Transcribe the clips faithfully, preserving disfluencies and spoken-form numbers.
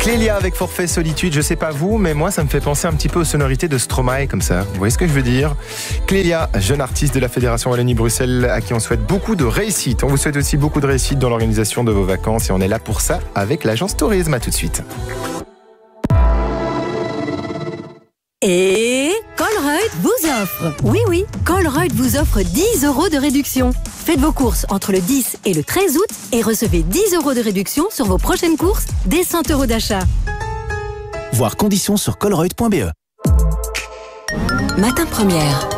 Clélia avec Forfait Solitude, je sais pas vous, mais moi ça me fait penser un petit peu aux sonorités de Stromae comme ça. Vous voyez ce que je veux dire? Clélia, jeune artiste de la Fédération Wallonie-Bruxelles, à qui on souhaite beaucoup de réussite. On vous souhaite aussi beaucoup de réussite dans l'organisation de vos vacances et on est là pour ça avec l'agence Tourisme. À tout de suite. Et Colruyt vous offre, oui oui, Colruyt vous offre dix euros de réduction. Faites vos courses entre le dix et le treize août et recevez dix euros de réduction sur vos prochaines courses dès cent euros d'achat. Voir conditions sur colruyt point b e. Matin première.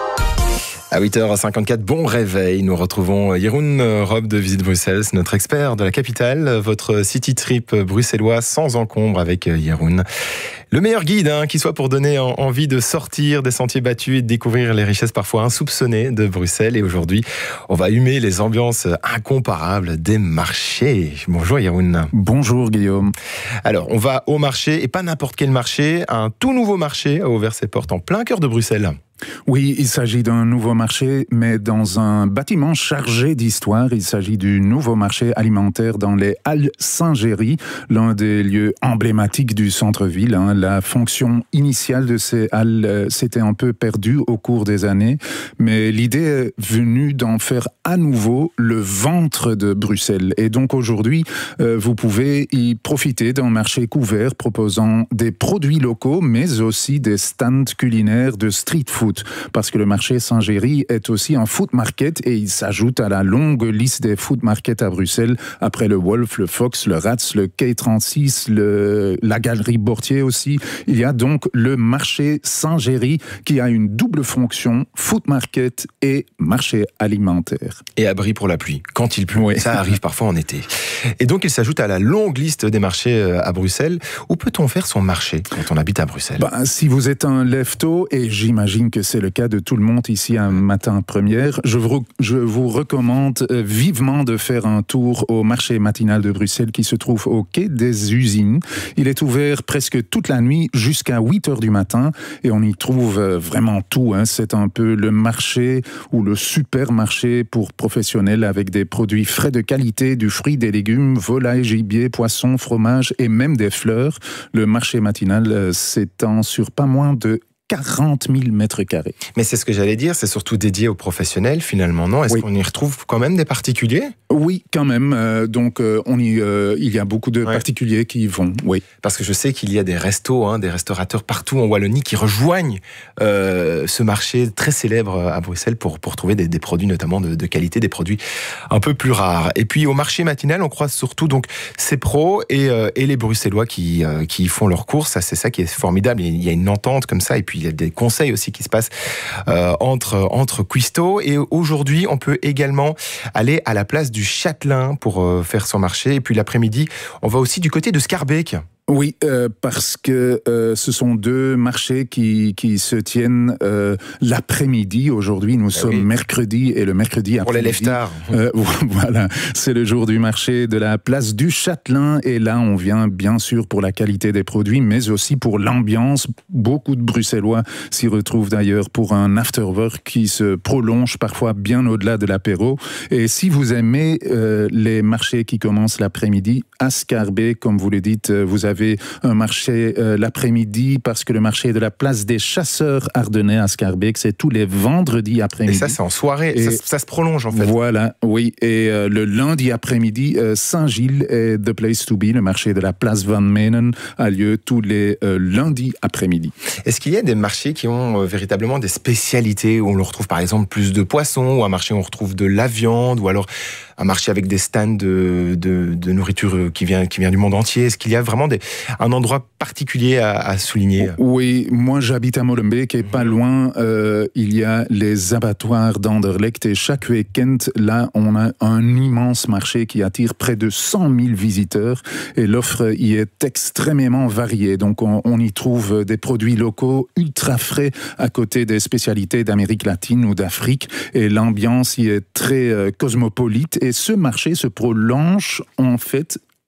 À huit heures cinquante-quatre, bon réveil. Nous retrouvons Jeroen Rob de Visite Bruxelles, notre expert de la capitale. Votre city trip bruxellois sans encombre avec Jeroen. Le meilleur guide, hein, qui soit pour donner envie de sortir des sentiers battus et de découvrir les richesses parfois insoupçonnées de Bruxelles. Et aujourd'hui, on va humer les ambiances incomparables des marchés. Bonjour Jeroen. Bonjour Guillaume. Alors, on va au marché, et pas n'importe quel marché. Un tout nouveau marché a ouvert ses portes en plein cœur de Bruxelles. Oui, il s'agit d'un nouveau marché, mais dans un bâtiment chargé d'histoire. Il s'agit du nouveau marché alimentaire dans les Halles Saint-Géry, l'un des lieux emblématiques du centre-ville. Hein. La fonction initiale de ces halles euh, s'était un peu perdue au cours des années, mais l'idée est venue d'en faire à nouveau le ventre de Bruxelles. Et donc aujourd'hui, euh, vous pouvez y profiter d'un marché couvert proposant des produits locaux, mais aussi des stands culinaires de street food. Parce que le marché Saint-Géry est aussi un food market et il s'ajoute à la longue liste des food markets à Bruxelles, après le Wolf, le Fox, le Rats, le K trente-six, le, la Galerie Bortier aussi. Il y a donc le marché Saint-Géry qui a une double fonction, food market et marché alimentaire. Et abri pour la pluie, quand il pleut. Oui. Ça arrive parfois en été. Et donc il s'ajoute à la longue liste des marchés à Bruxelles. Où peut-on faire son marché quand on habite à Bruxelles? Ben, si vous êtes un lève-tôt, et j'imagine que c'est le cas de tout le monde ici à Matin Première, je vous, je vous recommande vivement de faire un tour au marché matinal de Bruxelles qui se trouve au quai des Usines. Il est ouvert presque toute la nuit jusqu'à huit heures du matin et on y trouve vraiment tout. Hein. C'est un peu le marché ou le supermarché pour professionnels avec des produits frais de qualité, du fruit, des légumes, volailles, gibier, poissons, fromage et même des fleurs. Le marché matinal s'étend sur pas moins de quarante mille mètres carrés. Mais c'est ce que j'allais dire, c'est surtout dédié aux professionnels finalement, non? Est-ce oui. qu'on y retrouve quand même des particuliers? Oui, quand même. Euh, donc, euh, on y, euh, il y a beaucoup de ouais. particuliers qui y vont, oui. Parce que je sais qu'il y a des restos, hein, des restaurateurs partout en Wallonie qui rejoignent euh, ce marché très célèbre à Bruxelles pour, pour trouver des, des produits notamment de, de qualité, des produits un peu plus rares. Et puis au marché matinal, on croise surtout donc ces pros et, euh, et les Bruxellois qui, euh, qui font leurs courses. Ça, c'est ça qui est formidable. Il y a une entente comme ça et puis il y a des conseils aussi qui se passent euh, entre, entre cuistots. Et aujourd'hui, on peut également aller à la place du Châtelain pour euh, faire son marché. Et puis l'après-midi, on va aussi du côté de Schaerbeek. Oui, euh, parce que euh, ce sont deux marchés qui, qui se tiennent euh, l'après-midi. Aujourd'hui, nous ben sommes oui. mercredi et le mercredi après-midi. Pour les lève-tard. Euh, voilà, c'est le jour du marché de la place du Châtelain. Et là, on vient bien sûr pour la qualité des produits, mais aussi pour l'ambiance. Beaucoup de Bruxellois s'y retrouvent d'ailleurs pour un after-work qui se prolonge parfois bien au-delà de l'apéro. Et si vous aimez euh, les marchés qui commencent l'après-midi, à Schaerbeek, comme vous le dites, vous avez un marché euh, l'après-midi parce que le marché de la place des chasseurs ardennais à Schaerbeek, c'est tous les vendredis après-midi. Et ça, c'est en soirée, et ça, ça se prolonge en fait. Voilà, oui. Et euh, le lundi après-midi, euh, Saint-Gilles est The Place to Be, le marché de la place Van Menen, a lieu tous les euh, lundis après-midi. Est-ce qu'il y a des marchés qui ont euh, véritablement des spécialités où on retrouve par exemple plus de poissons, ou un marché où on retrouve de la viande, ou alors un marché avec des stands de, de, de nourriture qui vient, qui vient du monde entier? Est-ce qu'il y a vraiment des, un endroit particulier à, à souligner? Oui, moi j'habite à Molenbeek et pas loin, euh, il y a les abattoirs d'Anderlecht et chaque week-end, là, on a un immense marché qui attire près de cent mille visiteurs et l'offre y est extrêmement variée. Donc on, on y trouve des produits locaux ultra frais à côté des spécialités d'Amérique latine ou d'Afrique et l'ambiance y est très euh, cosmopolite et ce marché se prolonge en fait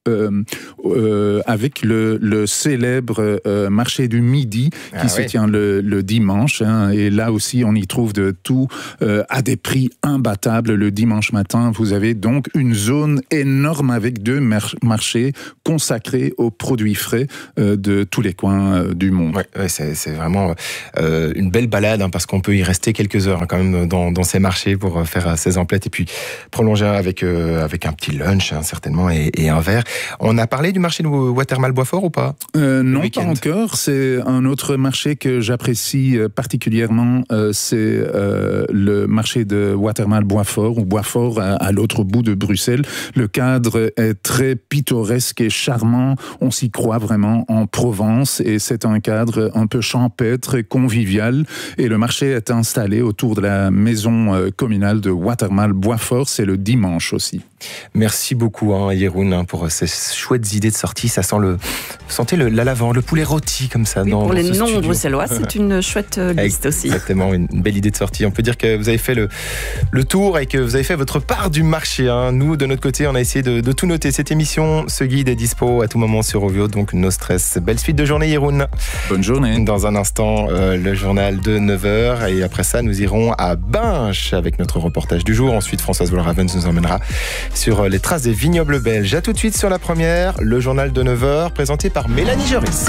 euh, euh, avec le, le célèbre euh, marché du Midi qui ah, se oui. tient le, le dimanche. Hein, et là aussi, on y trouve de tout euh, à des prix imbattables. Le dimanche matin, vous avez donc une zone énorme avec deux mar- marchés consacrés aux produits frais euh, de tous les coins euh, du monde. Ouais, ouais, c'est, c'est vraiment euh, une belle balade hein, parce qu'on peut y rester quelques heures hein, quand même dans, dans ces marchés pour faire ses emplettes et puis prolonger avec, euh, avec un petit lunch hein, certainement et, et un verre. On a parlé du marché de Watermal-Boisfort ou pas euh, Non, pas encore. C'est un autre marché que j'apprécie particulièrement. Euh, c'est euh, le marché de Watermal-Boisfort ou Boisfort à, à l'autre bout de Bruxelles. Le cadre est très pittoresque et charmant. On s'y croit vraiment en Provence et c'est un cadre un peu champêtre et convivial. Et le marché est installé autour de la maison euh, communale de Watermal-Boisfort. C'est le dimanche aussi. Merci beaucoup, hein, Yeroun, hein, pour ces chouettes idées de sortie. Ça sent le, vous sentez le, la lavande, le poulet rôti comme ça. Oui, dans, pour dans les non-bruxellois, c'est une chouette liste aussi. Exactement, une belle idée de sortie. On peut dire que vous avez fait le, le tour et que vous avez fait votre part du marché. Hein. Nous, de notre côté, on a essayé de, de tout noter. Cette émission, ce guide est dispo à tout moment sur Ovio, donc no stress. Belle suite de journée, Yeroun. Bonne journée. Dans un instant, euh, le journal de neuf heures et après ça, nous irons à Binche avec notre reportage du jour. Ensuite, Françoise Wolravens nous emmènera sur les traces des vignobles belges. A tout de suite sur la première, le journal de neuf heures présenté par Mélanie Joris.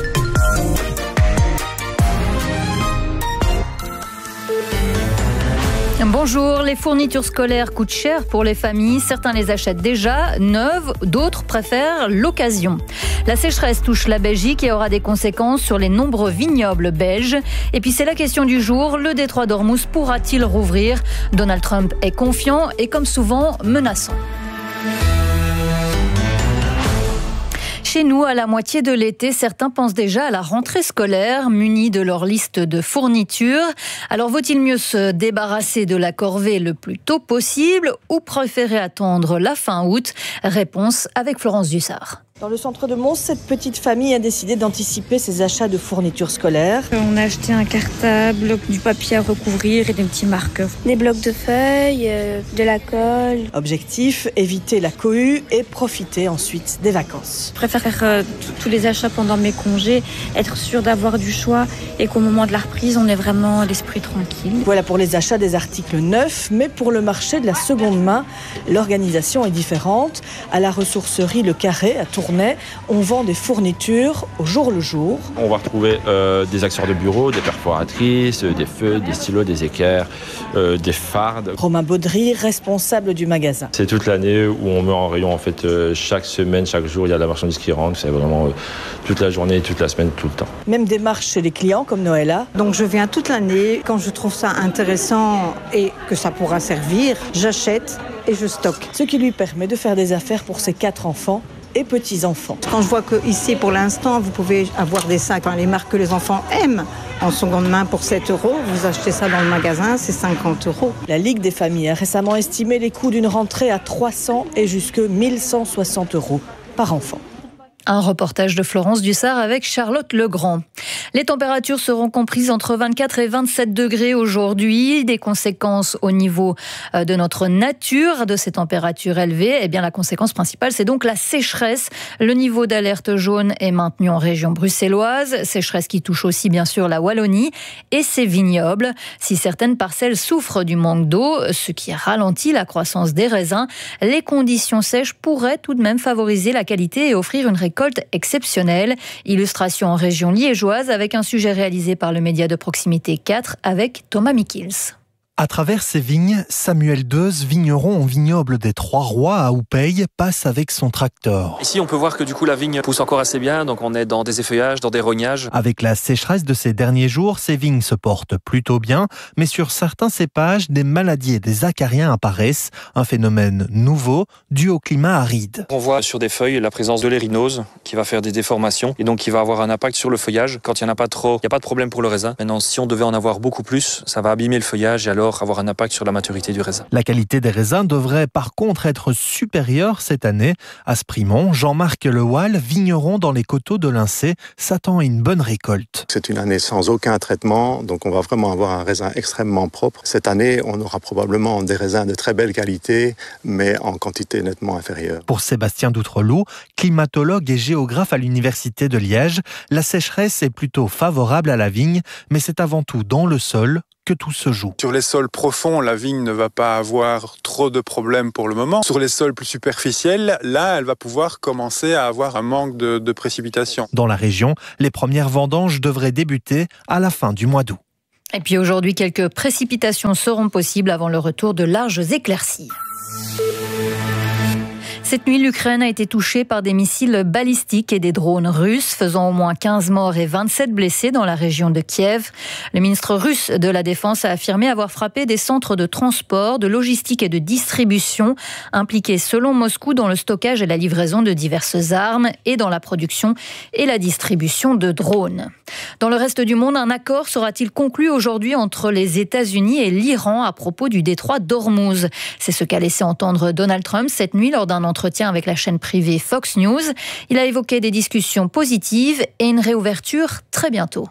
Bonjour, les fournitures scolaires coûtent cher pour les familles. Certains les achètent déjà neuves, d'autres préfèrent l'occasion. La sécheresse touche la Belgique et aura des conséquences sur les nombreux vignobles belges. Et puis c'est la question du jour, le détroit d'Ormuz pourra-t-il rouvrir ? Donald Trump est confiant et comme souvent menaçant. Chez nous, à la moitié de l'été, certains pensent déjà à la rentrée scolaire, munis de leur liste de fournitures. Alors, vaut-il mieux se débarrasser de la corvée le plus tôt possible ou préférer attendre la fin août ? Réponse avec Florence Dussard. Dans le centre de Mons, cette petite famille a décidé d'anticiper ses achats de fournitures scolaires. On a acheté un cartable, du papier à recouvrir et des petits marqueurs. Des blocs de feuilles, euh, de la colle. Objectif, éviter la cohue et profiter ensuite des vacances. Je préfère faire euh, tous les achats pendant mes congés, être sûr d'avoir du choix et qu'au moment de la reprise, on ait vraiment l'esprit tranquille. Voilà pour les achats des articles neufs, mais pour le marché de la seconde main, l'organisation est différente. À la ressourcerie Le Carré, à Tournai, on vend des fournitures au jour le jour. On va retrouver euh, des accessoires de bureau, des perforatrices, des feuilles, des stylos, des équerres, euh, des fardes. Romain Baudry, responsable du magasin. C'est toute l'année où on met en rayon en fait euh, chaque semaine, chaque jour, il y a de la marchandise qui rentre. C'est vraiment euh, toute la journée, toute la semaine, tout le temps. Même démarche chez les clients comme Noëlla. Donc je viens toute l'année. Quand je trouve ça intéressant et que ça pourra servir, j'achète et je stocke. Ce qui lui permet de faire des affaires pour ses quatre enfants et petits-enfants. Quand je vois qu'ici, pour l'instant, vous pouvez avoir des sacs, enfin, les marques que les enfants aiment, en seconde main pour sept euros, vous achetez ça dans le magasin, c'est cinquante euros. La Ligue des familles a récemment estimé les coûts d'une rentrée à trois cents et jusque mille cent soixante euros par enfant. Un reportage de Florence Dussard avec Charlotte Legrand. Les températures seront comprises entre vingt-quatre et vingt-sept degrés aujourd'hui. Des conséquences au niveau de notre nature, de ces températures élevées. Eh bien, la conséquence principale, c'est donc la sécheresse. Le niveau d'alerte jaune est maintenu en région bruxelloise. Sécheresse qui touche aussi, bien sûr, la Wallonie et ses vignobles. Si certaines parcelles souffrent du manque d'eau, ce qui ralentit la croissance des raisins, les conditions sèches pourraient tout de même favoriser la qualité et offrir une récolte exceptionnelle. Illustration en région liégeoise avec un sujet réalisé par le média de proximité quatre avec Thomas Mikils. À travers ces vignes, Samuel Deuze, vigneron au vignoble des Trois-Rois à Houpeille, passe avec son tracteur. Ici, on peut voir que du coup la vigne pousse encore assez bien, donc on est dans des effeuillages, dans des rognages. Avec la sécheresse de ces derniers jours, ces vignes se portent plutôt bien, mais sur certains cépages, des maladies et des acariens apparaissent, un phénomène nouveau dû au climat aride. On voit sur des feuilles la présence de l'érinose qui va faire des déformations et donc qui va avoir un impact sur le feuillage. Quand il n'y en a pas trop, il n'y a pas de problème pour le raisin. Maintenant, si on devait en avoir beaucoup plus, ça va abîmer le feuillage et alors alors avoir un impact sur la maturité du raisin. La qualité des raisins devrait par contre être supérieure cette année. À Sprimont, Jean-Marc Lewal, vigneron dans les coteaux de Lincé, s'attend à une bonne récolte. C'est une année sans aucun traitement, donc on va vraiment avoir un raisin extrêmement propre. Cette année, on aura probablement des raisins de très belle qualité, mais en quantité nettement inférieure. Pour Sébastien Doutreloup, climatologue et géographe à l'Université de Liège, la sécheresse est plutôt favorable à la vigne, mais c'est avant tout dans le sol que tout se joue. Sur les sols profonds, la vigne ne va pas avoir trop de problèmes pour le moment. Sur les sols plus superficiels, là, elle va pouvoir commencer à avoir un manque de, de précipitations. Dans la région, les premières vendanges devraient débuter à la fin du mois d'août. Et puis aujourd'hui, quelques précipitations seront possibles avant le retour de larges éclaircies. Cette nuit, l'Ukraine a été touchée par des missiles balistiques et des drones russes, faisant au moins quinze morts et vingt-sept blessés dans la région de Kiev. Le ministre russe de la Défense a affirmé avoir frappé des centres de transport, de logistique et de distribution, impliqués selon Moscou dans le stockage et la livraison de diverses armes et dans la production et la distribution de drones. Dans le reste du monde, un accord sera-t-il conclu aujourd'hui entre les États-Unis et l'Iran à propos du détroit d'Ormuz? C'est ce qu'a laissé entendre Donald Trump cette nuit lors d'un entretien avec la chaîne privée Fox News. Il a évoqué des discussions positives et une réouverture très bientôt.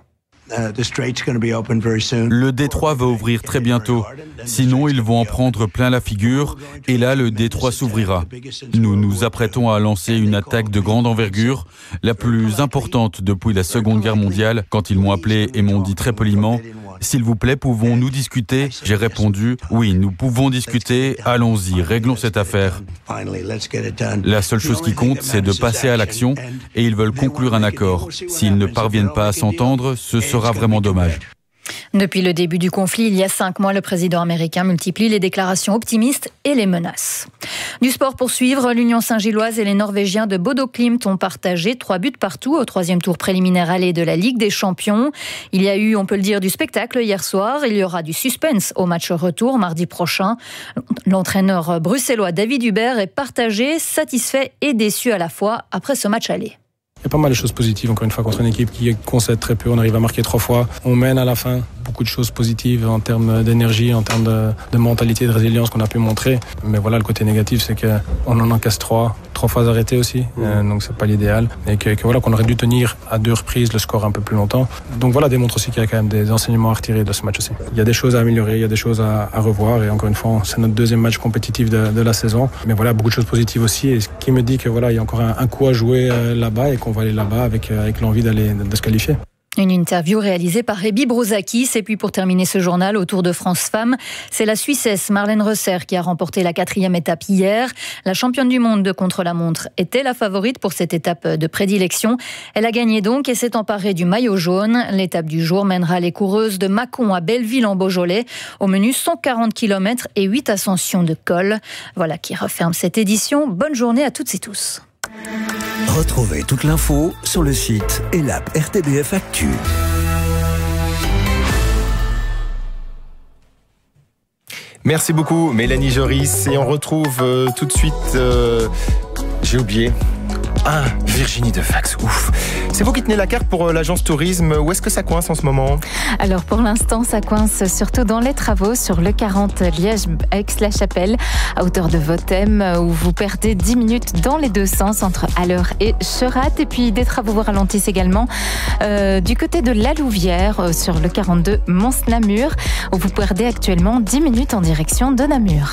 Le détroit va ouvrir très bientôt. Sinon, ils vont en prendre plein la figure et là, le détroit s'ouvrira. Nous nous apprêtons à lancer une attaque de grande envergure, la plus importante depuis la Seconde Guerre mondiale. Quand ils m'ont appelé et m'ont dit très poliment « S'il vous plaît, pouvons-nous discuter ?» J'ai répondu « Oui, nous pouvons discuter, allons-y, réglons cette affaire. » La seule chose qui compte, c'est de passer à l'action et ils veulent conclure un accord. S'ils ne parviennent pas à s'entendre, ce sera vraiment dommage. Depuis le début du conflit, il y a cinq mois, le président américain multiplie les déclarations optimistes et les menaces. Du sport pour suivre, l'Union Saint-Gilloise et les Norvégiens de Bodo Glimt ont partagé trois buts partout au troisième tour préliminaire aller de la Ligue des Champions. Il y a eu, on peut le dire, du spectacle hier soir. Il y aura du suspense au match retour mardi prochain. L'entraîneur bruxellois David Hubert est partagé, satisfait et déçu à la fois après ce match aller. Il y a pas mal de choses positives, encore une fois, contre une équipe qui concède très peu. On arrive à marquer trois fois. On mène à la fin. Beaucoup de choses positives en termes d'énergie, en termes de, de mentalité, de résilience qu'on a pu montrer. Mais voilà, le côté négatif, c'est qu'on en encaisse trois. Trois fois arrêté aussi. Euh, donc, c'est pas l'idéal. Et que, que voilà, qu'on aurait dû tenir à deux reprises le score un peu plus longtemps. Donc voilà, démontre aussi qu'il y a quand même des enseignements à retirer de ce match aussi. Il y a des choses à améliorer, il y a des choses à, à revoir. Et encore une fois, c'est notre deuxième match compétitif de, de la saison. Mais voilà, beaucoup de choses positives aussi. Et ce qui me dit que voilà, il y a encore un, un coup à jouer euh, là-bas et qu'on va aller là-bas avec, euh, avec l'envie d'aller de se qualifier. Une interview réalisée par Rébi Brozakis. Et puis pour terminer ce journal, au Tour de France Femmes, c'est la Suissesse Marlène Reusser qui a remporté la quatrième étape hier. La championne du monde de contre-la-montre était la favorite pour cette étape de prédilection. Elle a gagné donc et s'est emparée du maillot jaune. L'étape du jour mènera les coureuses de Mâcon à Belleville en Beaujolais. Au menu cent quarante kilomètres et huit ascensions de col. Voilà qui referme cette édition. Bonne journée à toutes et tous. Retrouvez toute l'info sur le site et l'app R T B F Actu. Merci beaucoup Mélanie Joris et on retrouve euh, tout de suite, euh, j'ai oublié, ah, Virginie Defax, ouf. C'est vous qui tenez la carte pour euh, l'agence tourisme, où est-ce que ça coince en ce moment? Alors pour l'instant ça coince surtout dans les travaux sur le quarante Liège-Aix-la-Chapelle à hauteur de Vothème où vous perdez dix minutes dans les deux sens entre Alleur et Cherat et puis des travaux vous ralentissent également euh, du côté de la Louvière euh, sur le quarante-deux Mons-Namur où vous perdez actuellement dix minutes en direction de Namur.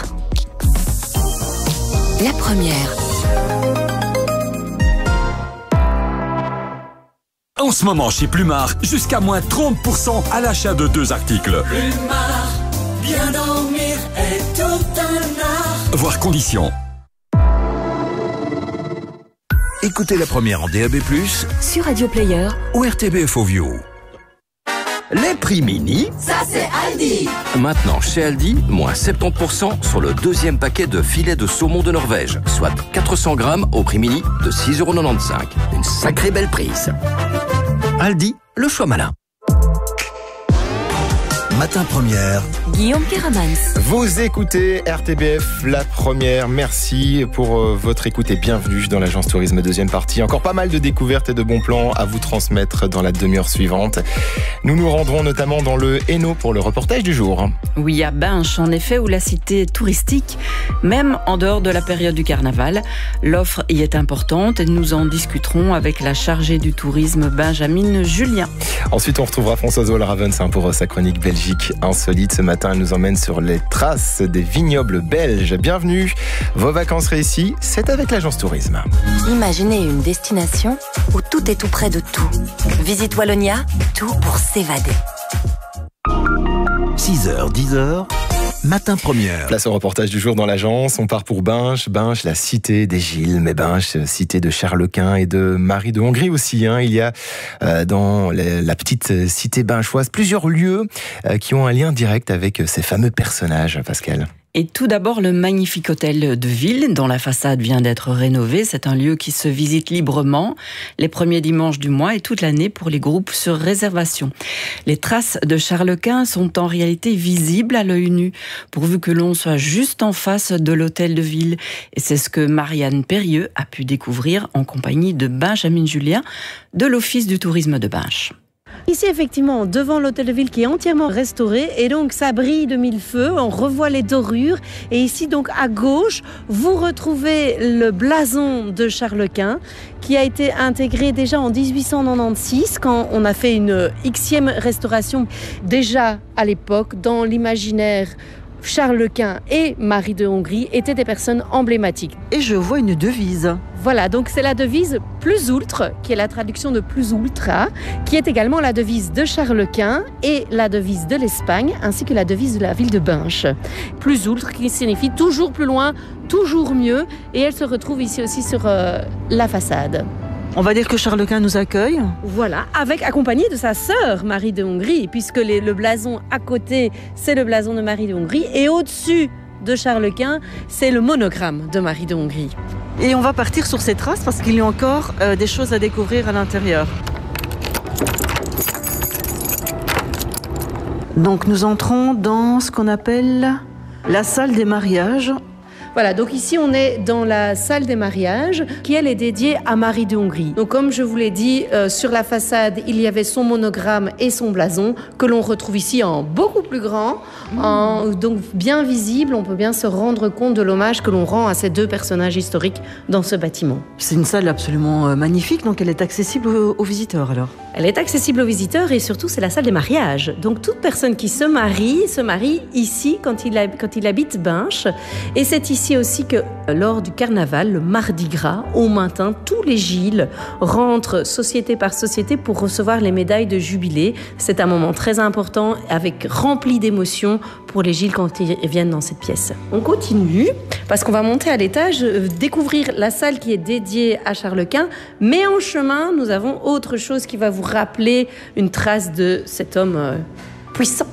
La première. En ce moment chez Plumard, jusqu'à moins trente pour cent à l'achat de deux articles. Plumard, bien dormir est tout un art. Voir conditions. Écoutez la première en D A B plus, sur Radio Player ou R T B F Audio. Les prix mini, ça c'est Aldi. Maintenant chez Aldi, moins soixante-dix pour cent sur le deuxième paquet de filets de saumon de Norvège, soit quatre cents grammes au prix mini de six euros quatre-vingt-quinze. Une sacrée belle prise. Aldi, le choix malin. Matin Première. Guillaume Keramans. Vous écoutez R T B F, la première. Merci pour euh, votre écoute et bienvenue dans l'agence tourisme deuxième partie. Encore pas mal de découvertes et de bons plans à vous transmettre dans la demi-heure suivante. Nous nous rendrons notamment dans le Hainaut pour le reportage du jour. Oui, à Binche, en effet, où la cité est touristique, même en dehors de la période du carnaval. L'offre y est importante et nous en discuterons avec la chargée du tourisme Benjamin Julien. Ensuite, on retrouvera Françoise Olravens pour sa chronique Belgique insolite. Ce matin, elle nous emmène sur les traces des vignobles belges. Bienvenue. Vos vacances réussies, c'est avec l'agence tourisme. Imaginez une destination où tout est tout près de tout. Visite Wallonia, tout pour s'évader. six heures, dix heures, Matin Première. Place au reportage du jour dans l'agence. On part pour Binche. Binche, la cité des Gilles. Mais Binche, cité de Charles Quint et de Marie de Hongrie aussi. Hein. Il y a euh, dans la, la petite cité binchoise plusieurs lieux euh, qui ont un lien direct avec ces fameux personnages, Pascal. Et tout d'abord, le magnifique hôtel de ville, dont la façade vient d'être rénovée. C'est un lieu qui se visite librement les premiers dimanches du mois et toute l'année pour les groupes sur réservation. Les traces de Charles Quint sont en réalité visibles à l'œil nu, pourvu que l'on soit juste en face de l'hôtel de ville. Et c'est ce que Marianne Périeux a pu découvrir en compagnie de Benjamin Julien de l'Office du tourisme de Binche. Ici, effectivement, devant l'hôtel de ville qui est entièrement restauré et donc ça brille de mille feux, on revoit les dorures et ici donc à gauche, vous retrouvez le blason de Charles Quint qui a été intégré déjà en dix-huit cent quatre-vingt-seize quand on a fait une xième restauration. Déjà à l'époque, dans l'imaginaire, Charles Quint et Marie de Hongrie étaient des personnes emblématiques. Et je vois une devise. Voilà, donc c'est la devise plus ultre, qui est la traduction de plus ultra, qui est également la devise de Charles Quint et la devise de l'Espagne, ainsi que la devise de la ville de Binche. Plus ultre, qui signifie toujours plus loin, toujours mieux, et elle se retrouve ici aussi sur euh, la façade. On va dire que Charles Quint nous accueille. Voilà, avec accompagné de sa sœur Marie de Hongrie, puisque les, le blason à côté, c'est le blason de Marie de Hongrie, et au-dessus de Charles Quint, c'est le monogramme de Marie de Hongrie. Et on va partir sur ces traces parce qu'il y a encore euh, des choses à découvrir à l'intérieur. Donc nous entrons dans ce qu'on appelle la salle des mariages. Voilà, donc ici on est dans la salle des mariages qui elle est dédiée à Marie de Hongrie. Donc comme je vous l'ai dit, euh, sur la façade il y avait son monogramme et son blason que l'on retrouve ici en beaucoup plus grand, mmh. en, donc bien visible. On peut bien se rendre compte de l'hommage que l'on rend à ces deux personnages historiques dans ce bâtiment. C'est une salle absolument magnifique, donc elle est accessible aux, aux visiteurs alors. Elle est accessible aux visiteurs et surtout c'est la salle des mariages. Donc toute personne qui se marie, se marie ici quand il, a, quand il habite Binche. Et c'est ici aussi que lors du carnaval, le Mardi Gras, au matin, tous les Gilles rentrent société par société pour recevoir les médailles de jubilé. C'est un moment très important, avec rempli d'émotions pour les Gilles quand ils viennent dans cette pièce. On continue, parce qu'on va monter à l'étage, découvrir la salle qui est dédiée à Charles Quint, mais en chemin, nous avons autre chose qui va vous rappeler une trace de cet homme euh, puissant.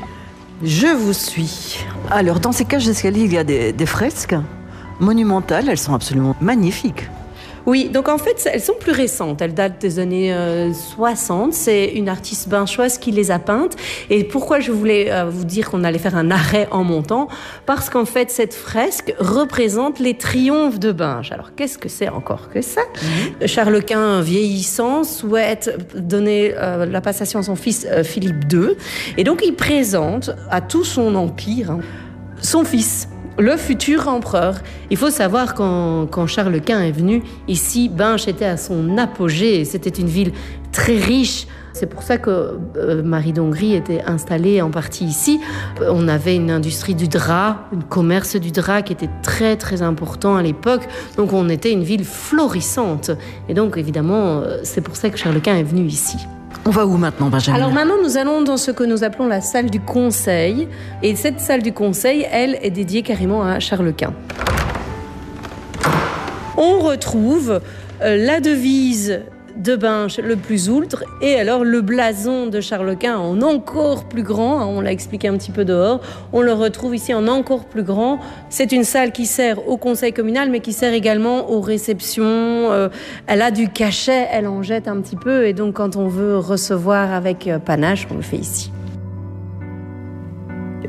Je vous suis. Alors, dans ces cages d'escalier, il y a des, des fresques monumentales. Elles sont absolument magnifiques. Oui, donc en fait, elles sont plus récentes. Elles datent des années euh, soixante. C'est une artiste binchoise qui les a peintes. Et pourquoi je voulais euh, vous dire qu'on allait faire un arrêt en montant? Parce qu'en fait, cette fresque représente les triomphes de Binche. Alors, qu'est-ce que c'est encore que ça? Mmh. Charles Quint, vieillissant, souhaite donner euh, la passation à son fils euh, Philippe deux. Et donc, il présente à tout son empire hein, son fils, le futur empereur. Il faut savoir quand, quand Charles Quint est venu, ici, Binche était à son apogée. C'était une ville très riche. C'est pour ça que euh, Marie de Hongrie était installée en partie ici. On avait une industrie du drap, un commerce du drap qui était très très important à l'époque. Donc on était une ville florissante. Et donc évidemment, c'est pour ça que Charles Quint est venu ici. On va où maintenant, Benjamin? Alors maintenant, nous allons dans ce que nous appelons la salle du conseil. Et cette salle du conseil, elle, est dédiée carrément à Charles Quint. On retrouve euh, la devise de Binche le plus ultre et alors le blason de Charles Quint en encore plus grand, hein, on l'a expliqué un petit peu dehors, on le retrouve ici en encore plus grand. C'est une salle qui sert au conseil communal mais qui sert également aux réceptions, euh, elle a du cachet, elle en jette un petit peu et donc quand on veut recevoir avec panache, on le fait ici.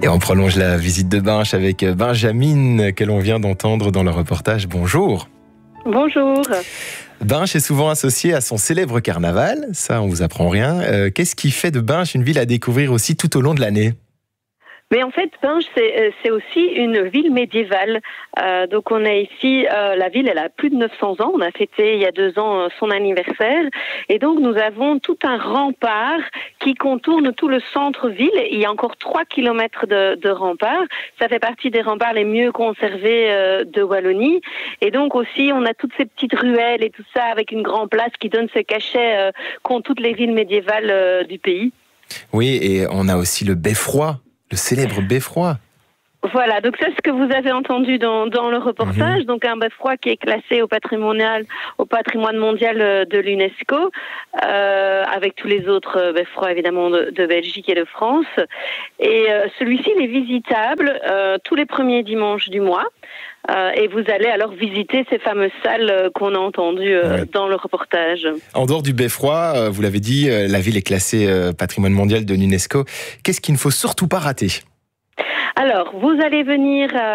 Et on prolonge la visite de Binche avec Benjamin, que l'on vient d'entendre dans le reportage. Bonjour. Bonjour. Binche est souvent associé à son célèbre carnaval, ça on vous apprend rien. Euh, qu'est-ce qui fait de Binche une ville à découvrir aussi tout au long de l'année ? Mais en fait, Binche, c'est, c'est aussi une ville médiévale. Euh, donc on est ici, euh, la ville, elle a plus de neuf cents ans. On a fêté il y a deux ans son anniversaire. Et donc nous avons tout un rempart qui contourne tout le centre-ville. Il y a encore trois kilomètres de, de rempart. Ça fait partie des remparts les mieux conservés euh, de Wallonie. Et donc aussi, on a toutes ces petites ruelles et tout ça avec une grande place qui donne ce cachet euh, qu'ont toutes les villes médiévales euh, du pays. Oui, et on a aussi le beffroi. Le célèbre beffroi. Voilà, donc c'est ce que vous avez entendu dans, dans le reportage. Mmh. Donc un beffroi qui est classé au patrimoine, au patrimoine mondial de l'UNESCO, euh, avec tous les autres beffrois évidemment de, de Belgique et de France. Et euh, celui-ci il est visitable euh, tous les premiers dimanches du mois. Euh, et vous allez alors visiter ces fameuses salles euh, qu'on a entendues euh, ouais. dans le reportage. En dehors du beffroi, euh, vous l'avez dit, euh, la ville est classée euh, patrimoine mondial de l'UNESCO. Qu'est-ce qu'il ne faut surtout pas rater ? Alors, vous allez venir... Euh